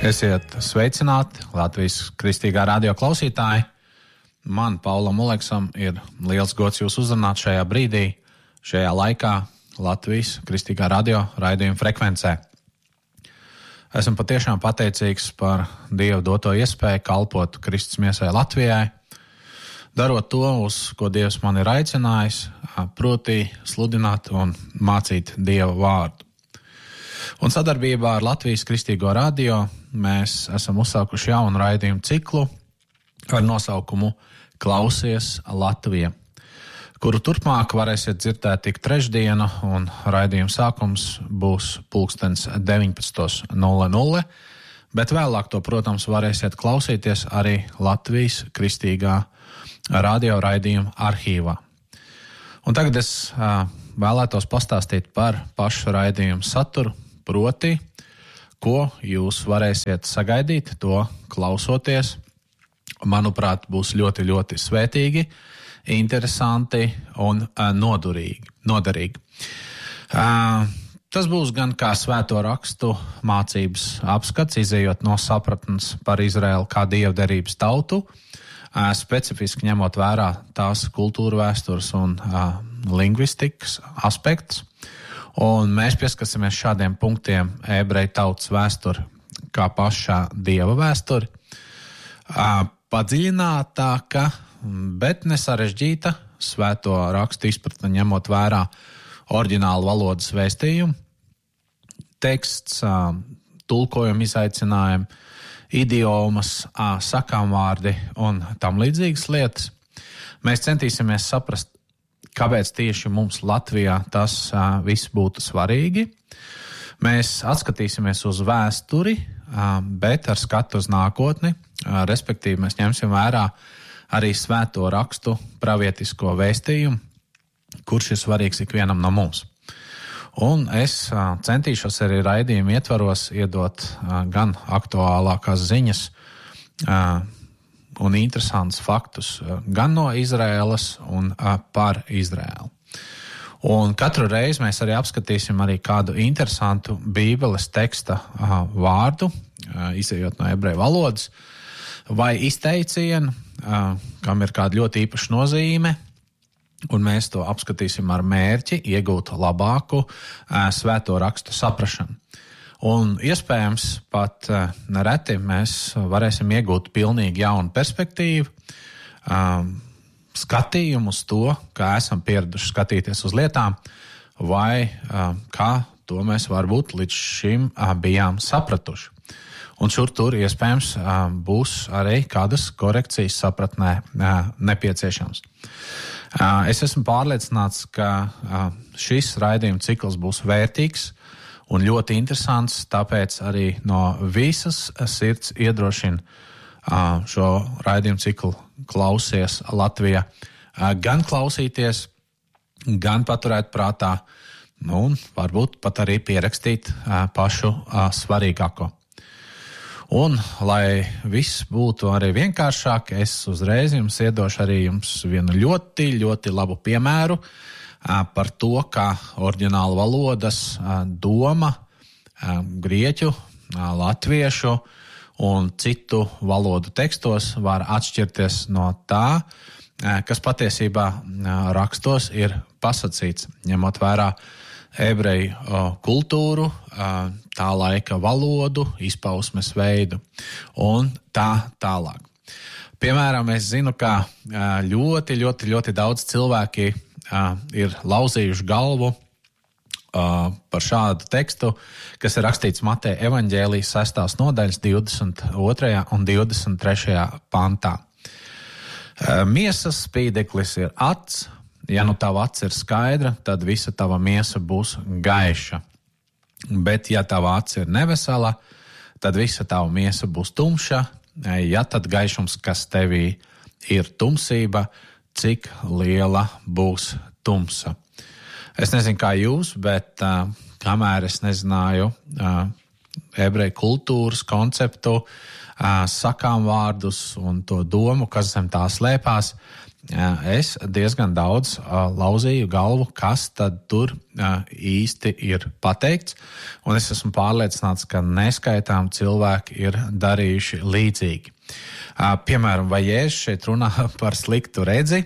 Esiet sveicināti Latvijas Kristīgā radio klausītāji. Man, Paulam Oleksam, ir liels gods jūs uzrunāt šajā brīdī, šajā laikā Latvijas Kristīgā radio raidījuma frekvencē. Esmu patiešām pateicīgs par Dievu doto iespēju kalpot Kristus miesai Latvijai, darot to, uz ko Dievs man ir aicinājis, proti sludināt un mācīt Dieva vārdu. Un sadarbībā ar Latvijas Kristīgo radio mēs esam uzsākuši jaunu raidījumu ciklu ar nosaukumu Klausies Latvija, kuru turpmāk varēsiet dzirdēt tik trešdienu, un raidījuma sākums būs 19:00, bet vēlāk to, protams, varēsiet klausīties arī Latvijas Kristīgā radio raidījuma arhīvā. Un tagad es vēlētos pastāstīt par pašu raidījumu saturu, proti, ko jūs varēsiet sagaidīt, to klausoties. Manuprāt, būs ļoti, ļoti svētīgi, interesanti un noderīgi. Tas būs gan kā svēto rakstu mācības apskats, izējot no sapratnes par Izraēlu kā dievderības tautu, specifiski ņemot vērā tās kultūra vēstures un lingvistikas aspekts. Un mēs pieskarsimies šādiem punktiem ebreju tautas vēsturi kā pašā Dieva vēsturi. Padziļinātāka, bet nesarežģīta svēto rakstu izpratne ņemot vērā oriģinālu valodas vēstījumu, teksts, tulkojuma izaicinājumi, idiomas, sakāmvārdi un tam līdzīgas lietas. Mēs centīsimies saprast, kāpēc tieši mums Latvijā tas viss būtu svarīgi. Mēs atskatīsimies uz vēsturi, bet ar skatu uz nākotni, respektīvi mēs ņemsim vērā arī svēto rakstu pravietisko vēstījumu, kurš ir svarīgs ikvienam no mums. Un es centīšos arī raidījumu ietvaros iedot gan aktuālākās ziņas un interesantus faktus gan no Izraēlas un par Izraēlu. Un katru reizi mēs arī apskatīsim arī kādu interesantu Bībeles teksta vārdu, izējot no ebreju valodas, vai izteicienu, kam ir kāda ļoti īpaša nozīme, un mēs to apskatīsim ar mērķi iegūt labāku svēto rakstu saprašanu. Un iespējams pat nereti mēs varēsim iegūt pilnīgi jaunu perspektīvu, skatījumu uz to, kā esam pieraduši skatīties uz lietām, vai kā to mēs varbūt līdz šim bijām sapratuši. Un šur tur iespējams būs arī kādas korekcijas sapratnē nepieciešams. Es esmu pārliecināts, ka šis raidījuma cikls būs vērtīgs un ļoti interesants, tāpēc arī no visas sirds iedrošina šo raidījumu ciklu Klausies Latvijā. Gan klausīties, gan paturēt prātā, un varbūt pat arī pierakstīt pašu svarīgāko. Un, lai viss būtu arī vienkāršāk, es uzreiz jums iedošu arī vienu ļoti, ļoti labu piemēru par to, kā oriģināla valodas doma grieķu, latviešu un citu valodu tekstos var atšķirties no tā, kas patiesībā rakstos ir pasacīts, ņemot vērā ebreju kultūru, tā laika valodu, izpausmes veidu un tā tālāk. Piemēram, es zinu, ka ļoti, ļoti, ļoti daudz cilvēki ir lauzījuši galvu par šādu tekstu, kas ir rakstīts Mateja evaņģēlijas 6. nodaļas 22. un 23. pantā. Miesas spīdeklis ir acs, ja nu tava acs ir skaidra, tad visa tava miesa būs gaiša. Bet ja tava acs ir nevesela, tad visa tava miesa būs tumša, ja tad gaišums, kas tevī ir tumsība, cik liela būs tumsa. Es nezinu, kā jūs, bet kamēr es nezināju ebreju kultūras konceptu, sakām vārdus un to domu, kas zem tā slēpās, es diezgan daudz lauzīju galvu, kas tad tur īsti ir pateikts, un es esmu pārliecināts, ka neskaitām cilvēki ir darījuši līdzīgi. Piemēram, vai Jēzus šeit runā par sliktu redzi,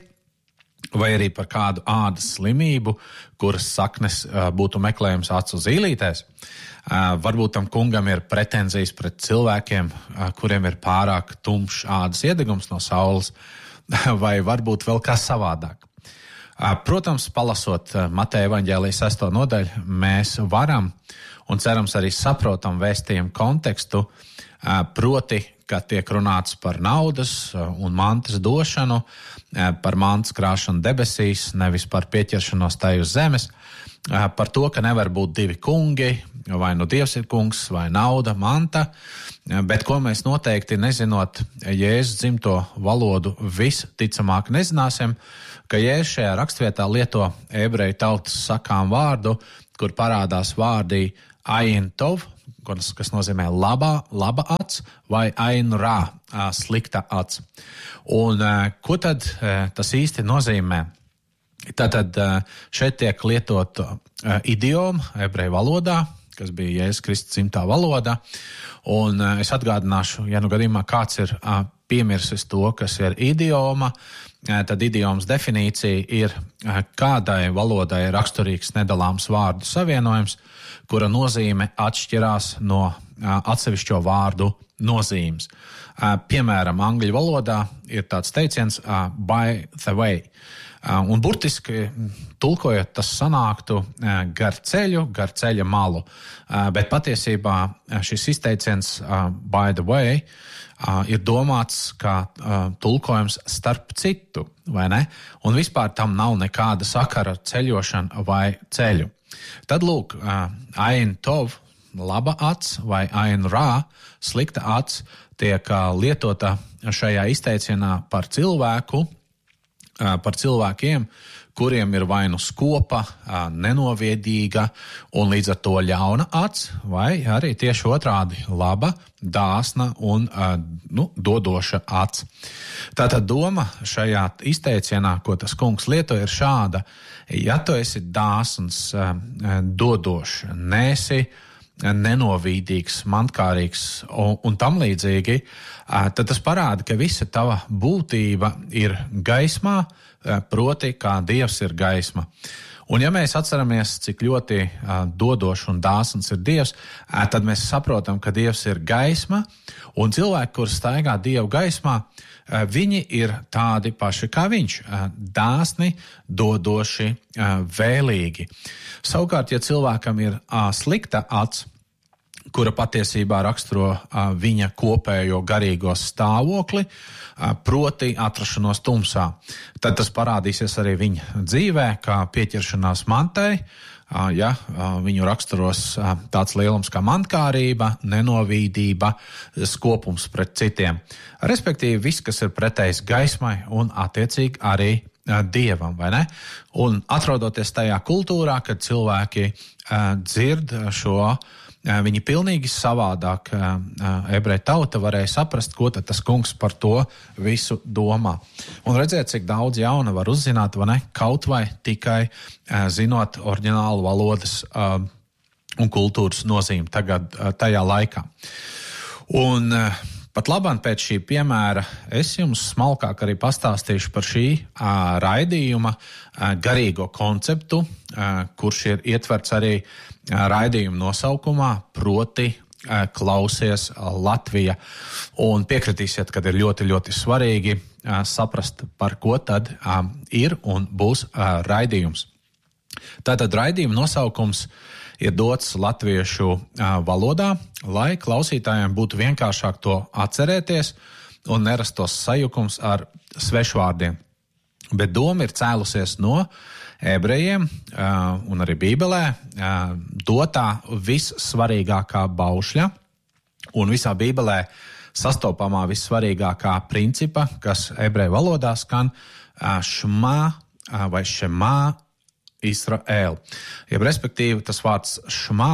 vai arī par kādu ādas slimību, kuras saknes būtu meklējums acu zīlītēs. Varbūt tam kungam ir pretenzijas pret cilvēkiem, kuriem ir pārāk tumšs ādas iedegums no saules, vai varbūt vēl kā savādāk. Protams, palasot Mateja evaņģēlijas 6. nodaļu, mēs varam un cerams arī saprotam vēstījumu kontekstu, proti, ka tiek runāts par naudas un mantas došanu, par mantas krāšanu debesīs, nevis par pieķeršanos tai uz zemes, par to, ka nevar būt divi kungi, vai nu Dievs ir kungs, vai nauda, manta, bet ko mēs noteikti nezinot Jēzus dzimto valodu visticamāk nezināsim, ka Jēzus šajā rakstvietā lieto ebreju tautas sakām vārdu, kur parādās vārdi ayin tov, kas nozīmē laba acs, vai ayin ra, slikta acs. Un ko tad tas īsti nozīmē? Tātad šeit tiek lietot idioma ebreju valodā, kas bija Jēzus Kristus dzimtā valoda, un es atgādināšu, ja nu gadījumā kāds ir piemirsis to, kas ir idioma, tad idiomas definīcija ir kādai valodai raksturīgs nedalāms vārdu savienojums, kura nozīme atšķirās no atsevišķo vārdu nozīmes. Piemēram, angļu valodā ir tāds teiciens by the way. Un burtiski tulkojot, tas sanāktu gar ceļu, gar ceļa malu. Bet patiesībā šis izteiciens by the way ir domāts kā tulkojums starp citu, vai ne? Un vispār tam nav nekāda sakara ar ceļošanu vai ceļu. Tad lūk, ayin tov, laba acs, vai ayin ra, slikta acs, tiek lietota šajā izteicienā par cilvēkiem, kuriem ir vai nu skopa, nenoviedīga un līdz ar to ļauna acs, vai arī tieši otrādi laba, dāsna un dodoša acs. Tātad doma šajā izteicienā, ko tas kungs lieto, ir šāda: ja tu esi dāsns, dodošs, nesi nenovīdīgs, mantkārīgs un tam līdzīgi, tad tas parāda, ka visa tava būtība ir gaismā, proti, kā Dievs ir gaisma. Un ja mēs atceramies, cik ļoti dodošs un dāsns ir Dievs, tad mēs saprotam, ka Dievs ir gaisma, un cilvēki, kur staigā Dievu gaismā, viņi ir tādi paši kā viņš, dāsni, dodoši, vēlīgi. Savukārt, ja cilvēkam ir slikta acs, kura patiesībā raksturo viņa kopējo garīgo stāvokli, proti atrašanos tumsā, tad tas parādīsies arī viņa dzīvē, kā pieķeršanās mantai, ja viņu raksturos tāds lielums kā mantkārība, nenovīdība, skopums pret citiem. Respektīvi, viss, kas ir pretējs gaismai un attiecīgi arī Dievam, vai ne? Un atrodoties tajā kultūrā, kad cilvēki dzird šo, viņi pilnīgi savādāk ebreju tauta varēja saprast, ko tad tas kungs par to visu domā. Un redzēt, cik daudz jauna var uzzināt, vai ne? Kaut vai tikai zinot oriģinālu valodas un kultūras nozīmi tajā laikā. Un pat labāk pēc šī piemēra es jums smalkāk arī pastāstīšu par šī raidījuma garīgo konceptu, kurš ir ietverts arī raidījuma nosaukumā, proti klausies Latvija. Un piekritīsiet, ka ir ļoti, ļoti svarīgi saprast, par ko tad ir un būs raidījums. Tātad raidījuma nosaukums ir dots latviešu valodā, lai klausītājiem būtu vienkāršāk to atcerēties un nerastos sajukums ar svešvārdiem. Bet doma ir cēlusies no ebrejiem un arī Bībelē dotā vissvarīgākā baušļa un visā Bībelē sastopamā vissvarīgākā principa, kas ebreju valodā skan šmā vai šemā Israēl. Ja respektīvi tas vārds šmā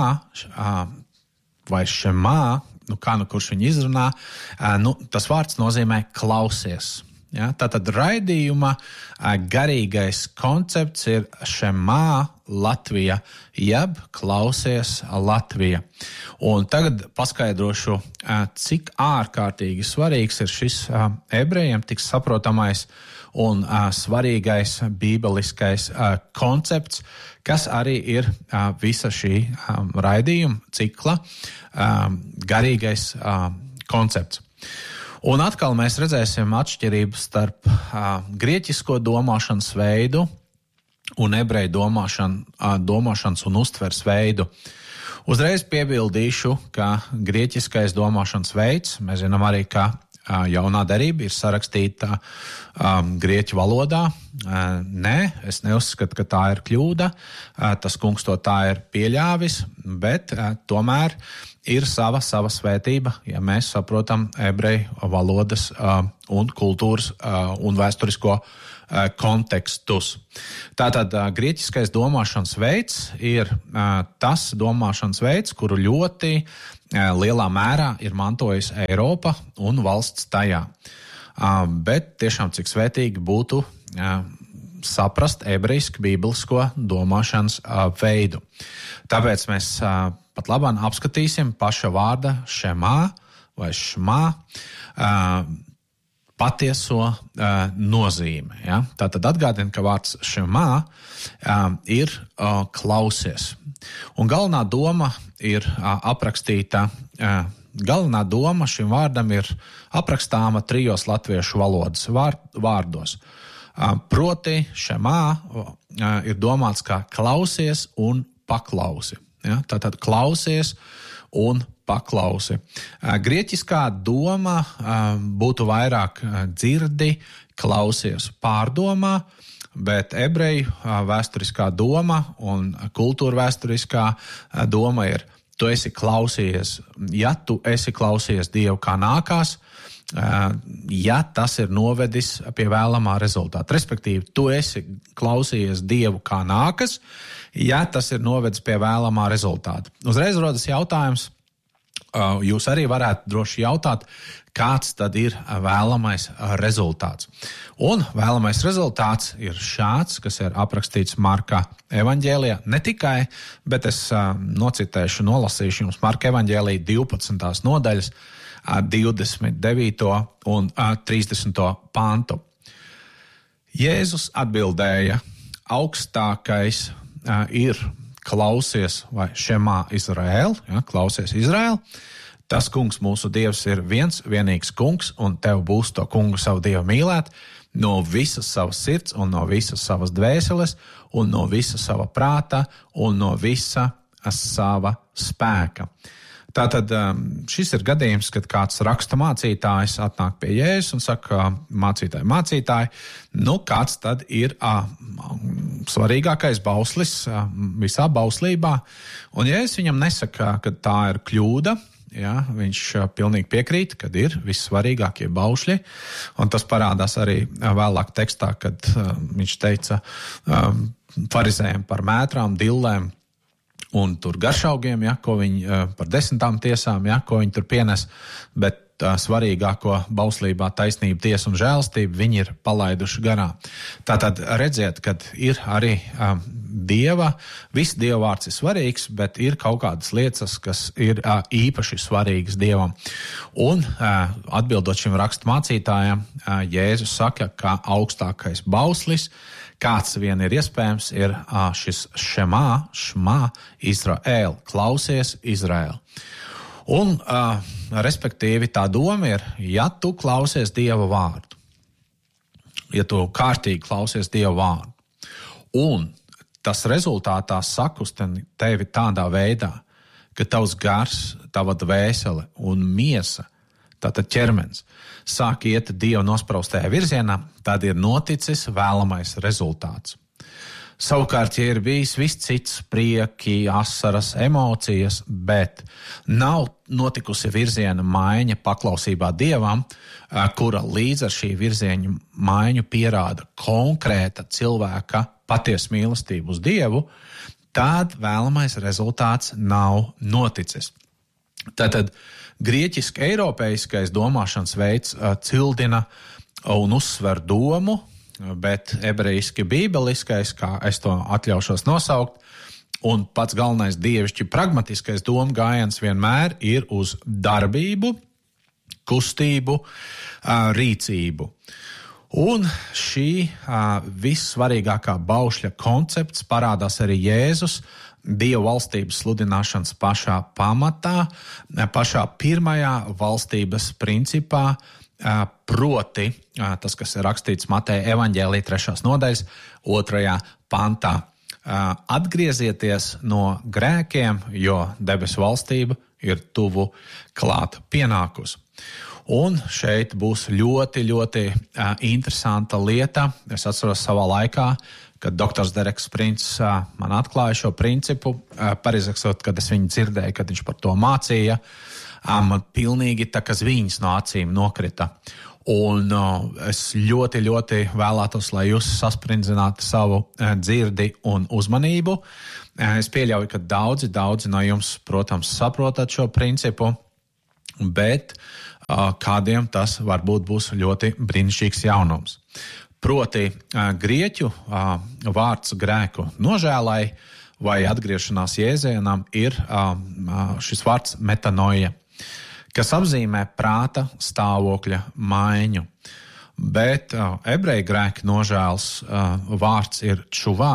vai šemā, kurš viņu izrunā, tas vārds nozīmē klausies. Ja? Tātad raidījuma garīgais koncepts ir Šemā Latvija, jeb klausies Latvija. Un tagad paskaidrošu, cik ārkārtīgi svarīgs ir šis ebrejiem tik saprotamais un svarīgais bībeliskais koncepts, kas arī ir visa šī raidījuma cikla garīgais koncepts. Un atkal mēs redzēsim atšķirību starp grieķisko domāšanas veidu un ebreju domāšanas un uztveres veidu. Uzreiz piebildīšu, ka grieķiskais domāšanas veids, mēs zinām arī, ka jaunā derība ir sarakstīta grieķu valodā. Nē, es neuzskatu, ka tā ir kļūda. Tas kungs to tā ir pieļāvis, bet tomēr ir sava svētība, ja mēs saprotam ebreju valodas un kultūras un vēsturisko kontekstus. Tātad grieķiskais domāšanas veids ir tas domāšanas veids, kuru ļoti lielā mērā ir mantojusi Eiropa un valsts tajā. Bet tiešām cik svētīgi būtu saprast ebrejiski bībelisko domāšanas veidu. Tāpēc mēs pat labāk apskatīsim paša vārda Šemā vai Šmā patieso nozīmi. Ja? Tātad atgādina, ka vārds Šemā ir klausies. Un galvenā doma ir aprakstīta, galvenā doma šim vārdam ir aprakstāma 3 latviešu valodas vārdos. Proti Šemā ir domāts kā klausies un paklausi. Ja? Tātad klausies un paklausi. Grieķiskā doma būtu vairāk dzirdi, klausies, pārdomā, bet ebreju vēsturiskā doma un kultūra vēsturiskā doma ir, tu esi klausījies, ja tu esi klausījies Dievu kā nākās, ja tas ir novedis pie vēlamā rezultāta. Respektīvi, tu esi klausījies Dievu kā nākas, ja tas ir novedis pie vēlamā rezultāta. Uzreiz rodas jautājums, jūs arī varētu droši jautāt, kāds tad ir vēlamais rezultāts. Un vēlamais rezultāts ir šāds, kas ir aprakstīts Marka evaņģēlijā. Ne tikai, bet es nolasīšu jums Marka evaņģēlija 12. nodaļas, 29. un 30. pantu. Jēzus atbildēja, augstākais ir klausies vai Šemā Izraēl, ja, klausies Izraēl. Tas kungs mūsu Dievs ir viens, vienīgs kungs, un tev būs to kungu savu Dievu mīlēt no visas savas sirds un no visas savas dvēseles un no visa sava prāta un no visa sava spēka. Tātad šis ir gadījums, kad kāds raksta mācītājs atnāk pie Jēzus un saka, mācītāji, nu kāds tad ir svarīgākais bauslis visā bauslībā. Un Jēzus viņam nesaka, ka tā ir kļūda, ja, viņš pilnīgi piekrīt, kad ir vissvarīgākie baušļi. Un tas parādās arī vēlāk tekstā, kad viņš teica farizējiem par mētrām, dillēm, un tur garšaugiem, ja, ko viņi par 10 tiesām, ja, ko viņi tur pienes, bet svarīgāko bauslībā taisnība, tiesa un žēlastība viņi ir palaiduši garā. Tātad redziet, kad ir arī viss Dieva vārds ir svarīgs, bet ir kaut kādas lietas, kas ir īpaši svarīgas Dievam. Un atbildot šim rakstmācītājam, Jēzus saka, ka augstākais bauslis, kāds vien ir iespējams, ir šis Šmā Izraēl, klausies Izraēl. Un, respektīvi, tā doma ir, ja tu klausies Dieva vārdu, ja tu kārtīgi klausies Dieva vārdu, un tas rezultātā sakusteni tevi tādā veidā, ka tavs gars, tava dvēsele un miesa, tātad ķermenis, sāk iet Dieva nospraustajā virzienā, tad ir noticis vēlamais rezultāts. Savukārt, ja ir bijis viss cits, prieki, asaras, emocijas, bet nav notikusi virziena maiņa paklausībā Dievam, kura līdz ar šī virziena maiņu pierāda konkrēta cilvēka patiesu mīlestību uz Dievu, tad vēlamais rezultāts nav noticis. Tātad grieķiski eiropeiskais domāšanas veids cildina un uzsver domu, bet ebrejiski bībeliskais, kā es to atļaušos nosaukt, un pats galvenais dievišķi pragmatiskais domu gājiens vienmēr ir uz darbību, kustību, rīcību. Un šī vissvarīgākā baušļa koncepts parādās arī Jēzus Dieva valstības sludināšanas pašā pamatā, pašā pirmajā valstības principā, proti tas, kas ir rakstīts Mateja evaņģēlija 3. nodaļas 2. pantā. Atgriezieties no grēkiem, jo debesu valstība ir tuvu klāt pienākus. Un šeit būs ļoti, ļoti interesanta lieta. Es atceros savā laikā, kad doktors Dereks Prints man atklāja šo principu, pareizāksot, kad es viņu dzirdēju, kad viņš par to mācīja, man pilnīgi tā kā zviņas no acīm nokrita. Un es ļoti, ļoti vēlētos, lai jūs sasprindzinātu savu dzirdi un uzmanību. Es pieļauju, ka daudzi no jums, protams, saprotat šo principu, bet kādiem tas varbūt būs ļoti brīnišķīgs jaunums. Proti, grieķu vārds grēku nožēlai vai atgriešanās jēdzienam ir šis vārds metanoia, kas apzīmē prāta stāvokļa maiņu. Bet ebreju grēka nožēlas vārds ir čuvā,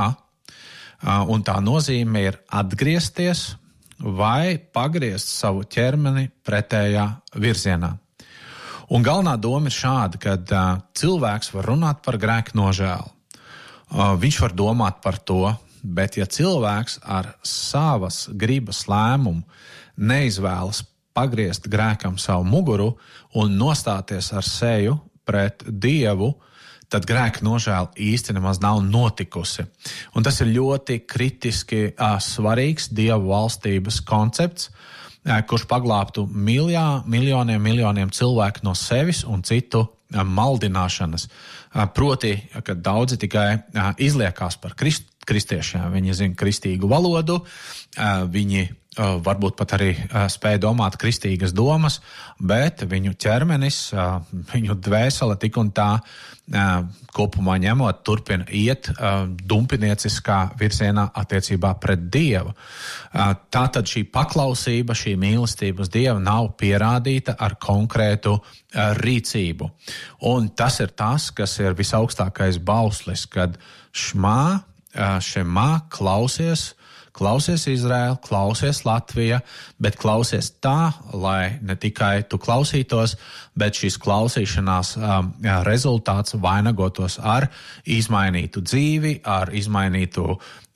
un tā nozīme ir atgriezties vai pagriezt savu ķermeni pretējā virzienā. Un galvenā doma ir šāda, kad cilvēks var runāt par grēku nožēlu. Viņš var domāt par to, bet ja cilvēks ar savas gribas lēmumu neizvēlas pagriezt grēkam savu muguru un nostāties ar seju pret Dievu, tad grēka nožēla īsti nemaz nav notikusi. Un tas ir ļoti kritiski svarīgs Dieva valstības koncepts, kurš paglābtu miljoniem cilvēku no sevis un citu maldināšanas. Proti, ka daudzi tikai izliekās par kristiešiem. Viņi zina kristīgu valodu, viņi varbūt pat arī spēja domāt kristīgas domas, bet viņu ķermenis, viņu dvēsele tik un tā kopumā ņemot turpina iet dumpinieciskā virzienā attiecībā pret Dievu. Tātad šī paklausība, šī mīlestība uz Dievu nav pierādīta ar konkrētu rīcību. Un tas ir tas, kas ir visaugstākais bauslis, kad šemā klausies Izraēla, klausies Latvija, bet klausies tā, lai ne tikai tu klausītos, bet šīs klausīšanās rezultāts vainagotos ar izmainītu dzīvi, ar izmainītu,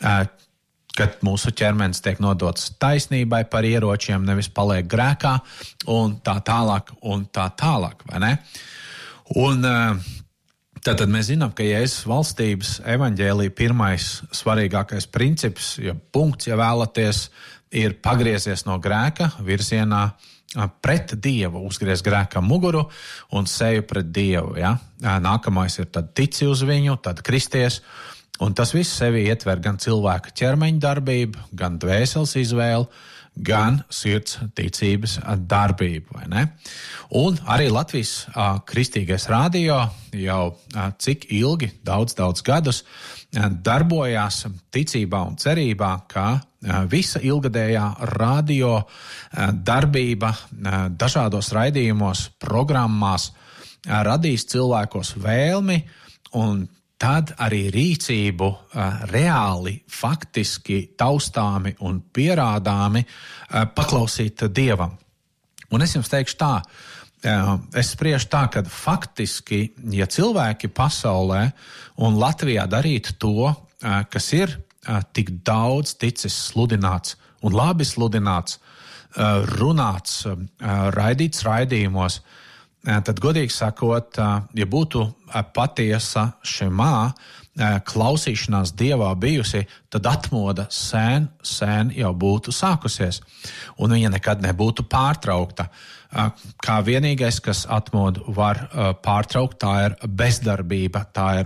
kad mūsu ķermenis tiek nodots taisnībai par ieročiem, nevis paliek grēkā, un tā tālāk, vai ne? Un tātad mēs zinām, ka Jēzus valstības evaņģēlija pirmais svarīgākais princips, ja punkts, ja vēlaties, ir pagriezies no grēka virzienā pret Dievu, uzgriez grēkam muguru un seju pret Dievu. Ja? Nākamais ir tad tici uz viņu, tad kristies, un tas viss sevi ietver gan cilvēka ķermeņa darbību, gan dvēseles izvēli, gan sirds ticības darbību, vai ne? Un arī Latvijas kristīgais radio jau cik ilgi, daudz gadus, darbojās ticībā un cerībā, ka visa ilgadējā radio darbība dažādos raidījumos, programmās radīs cilvēkos vēlmi un tad arī rīcību reāli, faktiski taustāmi un pierādāmi paklausīt Dievam. Un es jums teikšu tā, es spriežu tā, ka faktiski, ja cilvēki pasaulē un Latvijā darītu to, kas ir tik daudz ticis sludināts un labi sludināts, runāts, raidīts raidījumos, tad, godīgi sakot, ja būtu patiesa šemā klausīšanās Dievā bijusi, tad atmoda sen jau būtu sākusies, un viņa nekad nebūtu pārtraukta. Kā vienīgais, kas atmodu var pārtraukt, tā ir bezdarbība, tā ir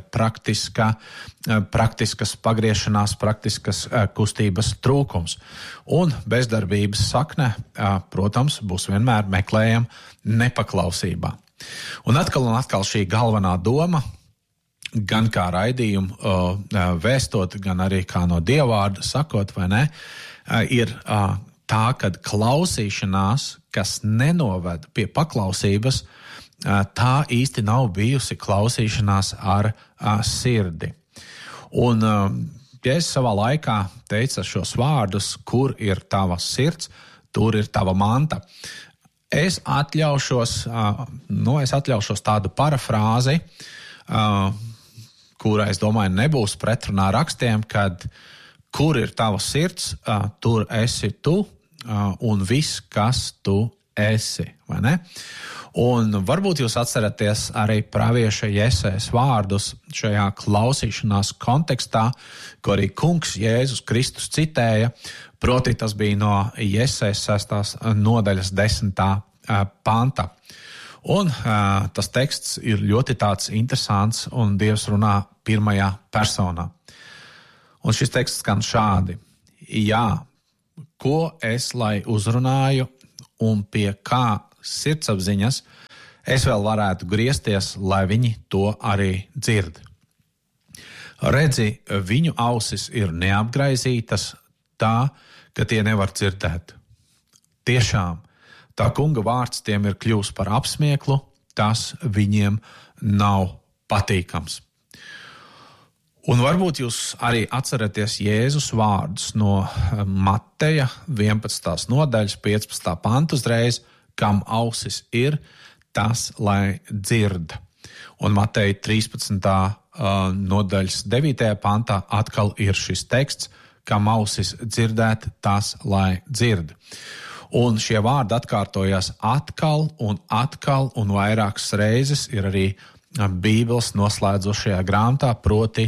praktiskas pagriešanās, praktiskas kustības trūkums. Un bezdarbības sakne, protams, būs vienmēr meklējama nepaklausībā. Un atkal šī galvenā doma, gan kā raidījumu vēstot, gan arī kā no dievvvārda sakot, vai ne, ir tā, kad klausīšanās, kas nenoved pie paklausības, tā īsti nav bijusi klausīšanās ar sirdi. Un Jēzus savā laikā teica šos vārdus, kur ir tava sirds, tur ir tava manta. Es atļaušos tādu parafrāzi, kura, es domāju, nebūs pretrunā rakstiem, kad kur ir tava sirds, tur esi tu un viss, kas tu esi, vai ne? Un varbūt jūs atceraties arī pravieša Jesajas vārdus šajā klausīšanās kontekstā, ko arī kungs Jēzus Kristus citēja, proti tas bija no Jesajas 6. nodaļas 10. panta. Un tas teksts ir ļoti tāds interesants, un Dievs runā pirmajā personā. Un šis teksts skan šādi: Jā, ko es lai uzrunāju un pie kā sirdsapziņas es vēl varētu griezties, lai viņi to arī dzird. Redzi, viņu ausis ir neapgraizītas tā, ka tie nevar dzirdēt. Tiešām, tā kunga vārds tiem ir kļūst par apsmieklu, tas viņiem nav patīkams. Un varbūt jūs arī atceraties Jēzus vārdus no Mateja 11. nodaļas 15. pantu uzreiz, kam ausis ir, tas lai dzird. Un Mateja 13. nodaļas 9. pantā atkal ir šis teksts, kam ausis dzirdēt, tas lai dzird. Un šie vārdi atkārtojas atkal un vairākas reizes ir arī Bībeles noslēdzošajā grāmatā, proti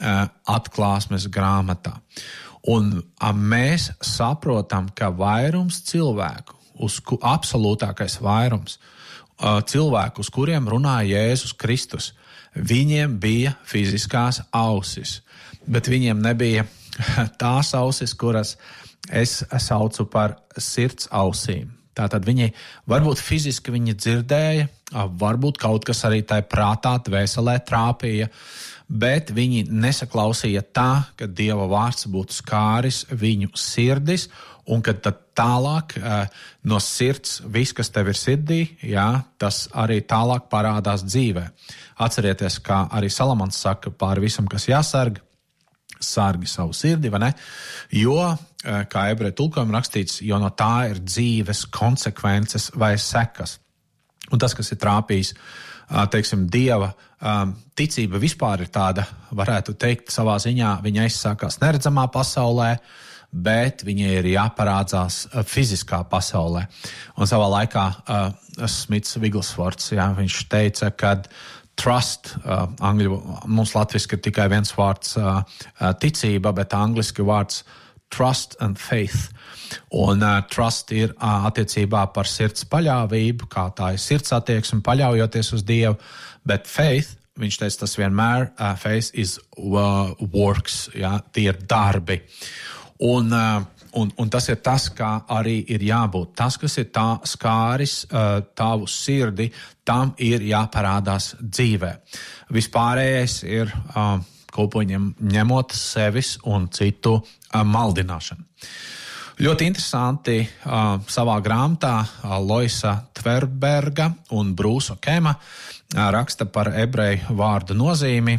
atklāsmes grāmatā. Un mēs saprotam, ka vairums cilvēku, absolūtākais vairums cilvēku, uz kuriem runāja Jēzus Kristus, viņiem bija fiziskās ausis, bet viņiem nebija tās ausis, kuras es saucu par sirds ausīm. Tātad viņi varbūt fiziski viņi dzirdēja, varbūt kaut kas arī tai prātā, dvēselē trāpīja, bet viņi nesaklausīja tā, ka Dieva vārds būtu skāris viņu sirdis, un kad tad tālāk no sirds, viss, kas tev ir sirdī, jā, tas arī tālāk parādās dzīvē. Atcerieties, kā arī Salamans saka, pāri visam, kas jāsarg, sargi savu sirdi, vai ne? Jo, kā ebreju tulkojumā rakstīts, jo no tā ir dzīves konsekvences vai sekas. Un tas, kas ir trāpījis, teiksim, Dieva ticība vispār ir tāda, varētu teikt, savā ziņā viņa aizsākās neredzamā pasaulē, bet viņai ir jāparādzās fiziskā pasaulē. Un savā laikā Smits Wiggleswords, viņš teica, ka trust, mums latviski ir tikai viens vārds ticība, bet angliski vārds trust and faith. Un trust ir attiecībā par sirds paļāvību, kā tā ir sirds attieksme, paļaujoties uz Dievu, bet faith, viņš teica, tas vienmēr, faith is works, tie ir darbi. Un tas ir tas, kā arī ir jābūt. Tas, kas ir tā skāris tavu sirdi, tam ir jāparādās dzīvē. Vispārējais ir kopoņiem ņemot sevis un citu maldināšanu. Ļoti interesanti savā grāmatā Loisa Tverberga un Brūso Kema raksta par ebreju vārdu nozīmi,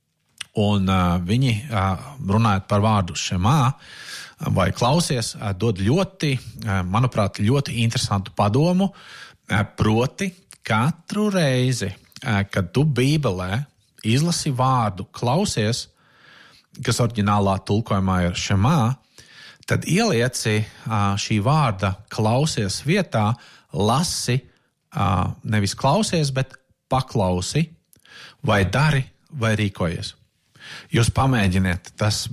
un viņi runājot par vārdu šemā, vai klausies, dod ļoti, manuprāt, ļoti interesantu padomu, proti katru reizi, kad tu Bībelē izlasi vārdu klausies, kas oriģinālā tulkojumā ir šemā, tad ielieci šī vārda klausies vietā, lasi, nevis klausies, bet paklausi, vai dari, vai rīkojies. Jūs pamēģiniet,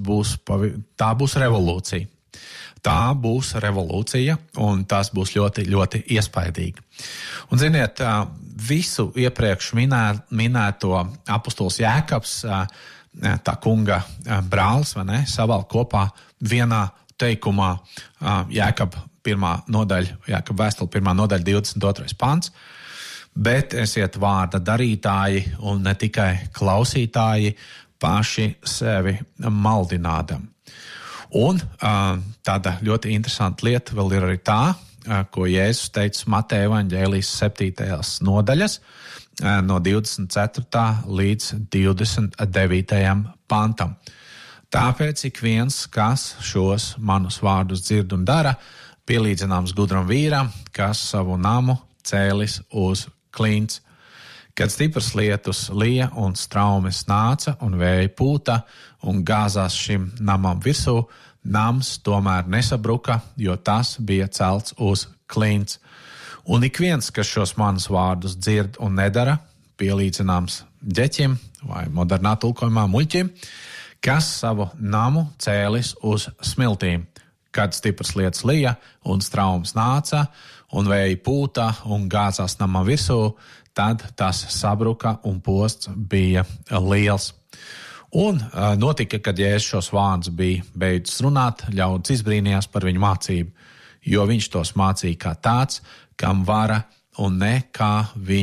tā būs revolūcija. Tā būs revolūcija, un tas būs ļoti, ļoti iespaidīgi. Un, ziniet, visu iepriekš minēto apostols Jēkabs, tā kunga brālis, vai ne, savalk kopā vienā teikumā Jēkab vēstule 1. nodaļa 22. pants. bet esiet vārda darītāji un ne tikai klausītāji, paši sevi maldinādam. Un tāda ļoti interesanta lieta vēl ir arī tā, ko Jēzus teica Mateja evaņģēlijas 7. nodaļas, no 24. līdz 29. pantam. Tāpēc ik viens, kas šos manus vārdus dzird un dara, pielīdzināms gudram vīram, kas savu namu cēlis uz klints. Kad stiprs lietus lija un straumes nāca un vēja pūta un gāzās šim namam virsū, nams tomēr nesabruka, jo tas bija celts uz klints. Un ik viens, kas šos manus vārdus dzird un nedara, pielīdzināms ģeķim vai modernā tulkojumā muļķim, kas savu namu cēlis uz smiltīm. Kad stiprs lietus lija un straumes nāca un vēja pūta un gāzās namam virsū, tad tas sabruka un posts bija liels. Un notika, kad Jēzus šos vārdus bija beidzis runāt, ļaudis izbrīnījās par viņu mācību, jo viņš tos mācīja kā tāds, kam vara un ne kā viņa.